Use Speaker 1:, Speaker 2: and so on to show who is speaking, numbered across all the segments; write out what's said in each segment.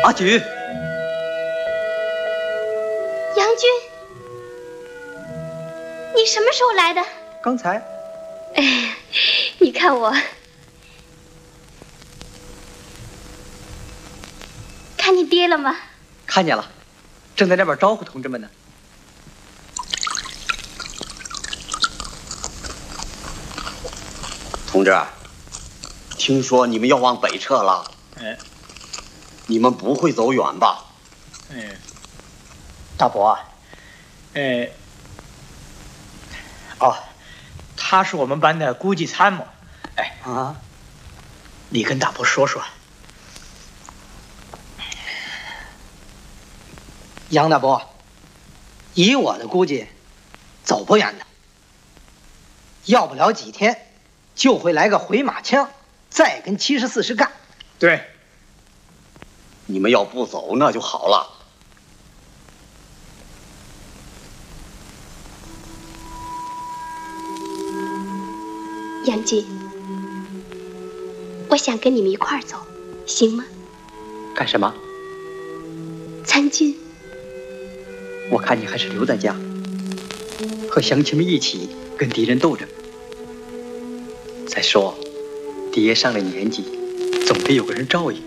Speaker 1: 阿菊，
Speaker 2: 杨军，你什么时候来的？
Speaker 1: 刚才。
Speaker 2: 哎，你看我，看你爹了吗？
Speaker 1: 看见了，正在那边招呼同志们呢。
Speaker 3: 同志，听说你们要往北撤了？
Speaker 4: 哎，
Speaker 3: 你们不会走远吧？
Speaker 4: 哎，
Speaker 1: 大伯啊，
Speaker 4: 哦，他是我们班的估计参谋。哎
Speaker 1: 啊，
Speaker 4: 你跟大伯说说。
Speaker 1: 杨大伯，以我的估计，走不远的，要不了几天，就会来个回马枪，再跟74师干。
Speaker 4: 对，
Speaker 3: 你们要不走那就好了。
Speaker 2: 杨军，我想跟你们一块儿走，行吗？
Speaker 1: 干什么？
Speaker 2: 参军。
Speaker 1: 我看你还是留在家，和乡亲们一起跟敌人斗着。再说，爹上了年纪，总得有个人照应。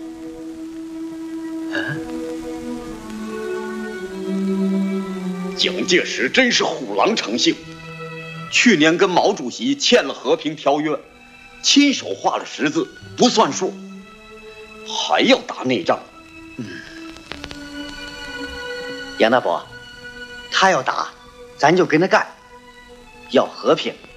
Speaker 3: 蒋介石真是虎狼成性，去年跟毛主席签了和平条约，亲手画了十字不算数，还要打内仗。
Speaker 1: 杨大伯，他要打，咱就跟他干；要和平，